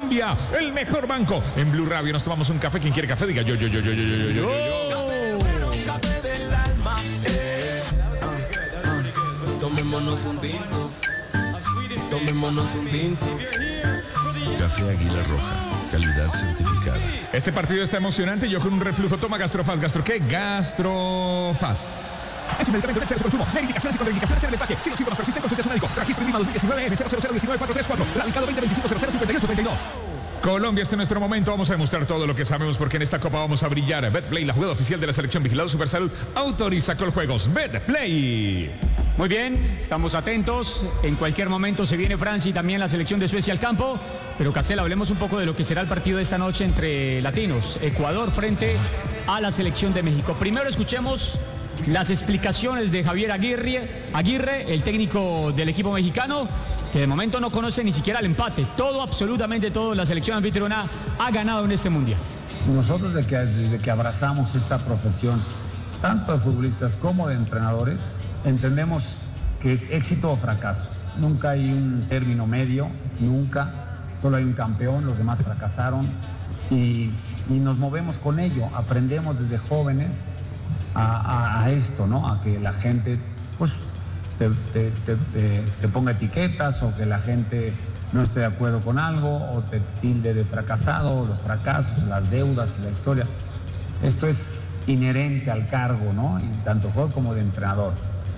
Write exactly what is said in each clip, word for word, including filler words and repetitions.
Colombia, el mejor banco. En Blue Radio nos tomamos un café. ¿Quién quiere café? Diga yo, yo, yo, yo, yo, yo, yo, yo, yo. Café, café del alma. Eh, uh, uh. Tomémonos un tinto. Tomémonos un tinto. Café Águila Roja, calidad certificada. Este partido está emocionante. Yo con un reflujo. Toma Gastrofaz. ¿Gastro qué? Gastrofaz. Es un medicamento de su consumo. Ver indicaciones y contraindicaciones en el empaque. Si los síntomas persisten, consulte a su médico. Registro mínimo dos mil diecinueve N cero cero cero uno nueve cuatro tres cuatro. Radicado veinte veinticinco cero cero cincuenta y ocho treinta y dos. Colombia, este es nuestro momento. Vamos a demostrar todo lo que sabemos porque en esta copa vamos a brillar. BetPlay, la jugada oficial de la selección Vigilado Supersalud, autoriza Coljuegos. BetPlay. Muy bien, estamos atentos. En cualquier momento se viene Francia y también la selección de Suecia al campo. Pero, Casel, hablemos un poco de lo que será el partido de esta noche entre latinos. Ecuador frente a la selección de México. Primero escuchemos las explicaciones de Javier Aguirre, Aguirre, el técnico del equipo mexicano, que de momento no conoce ni siquiera el empate. Todo, absolutamente todo, la selección anfitriona ha ganado en este mundial. Nosotros desde que, desde que abrazamos esta profesión, tanto de futbolistas como de entrenadores, entendemos que es éxito o fracaso. Nunca hay un término medio, nunca. Solo hay un campeón, los demás fracasaron. Y, y nos movemos con ello, aprendemos desde jóvenes a, a, a esto, ¿no? A que la gente, pues, te, te, te, te, te ponga etiquetas o que la gente no esté de acuerdo con algo o te tilde de fracasado, los fracasos, las deudas y la historia. Esto es inherente al cargo, ¿no? Y tanto jugador como de entrenador.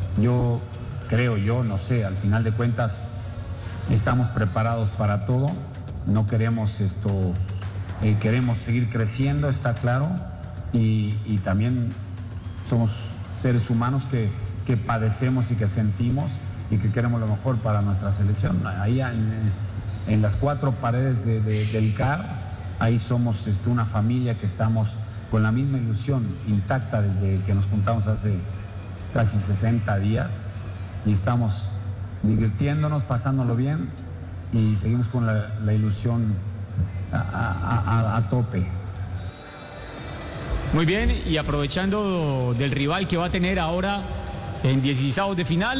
Yo creo, yo no sé, al final de cuentas estamos preparados para todo. No queremos esto, eh, queremos seguir creciendo, está claro, y, y también somos seres humanos que, que padecemos y que sentimos y que queremos lo mejor para nuestra selección. Ahí en, en las cuatro paredes de, de, del C A R, ahí somos esto, una familia que estamos con la misma ilusión intacta desde que nos juntamos hace casi sesenta días y estamos divirtiéndonos, pasándolo bien y seguimos con la, la ilusión a, a, a, a tope. Muy bien, y aprovechando del rival que va a tener ahora en dieciseis de final,